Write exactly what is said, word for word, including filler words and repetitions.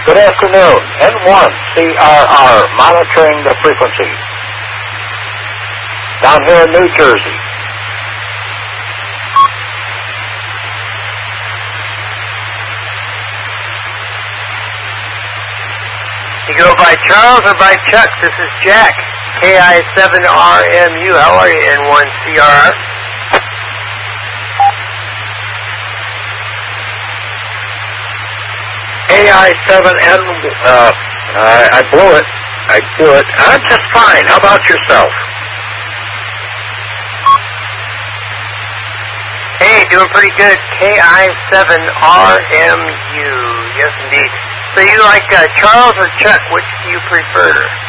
Good afternoon. N one C R R monitoring the frequency. Down here in New Jersey. You go by Charles or by Chuck? This is Jack. K I seven R M U. How are you, N one C R R? K I seven N, uh, I, I blew it. I blew it. I'm just fine. How about yourself? Hey, doing pretty good. K I seven R M U. Yes, indeed. So you like uh, Charles or Chuck? Which do you prefer?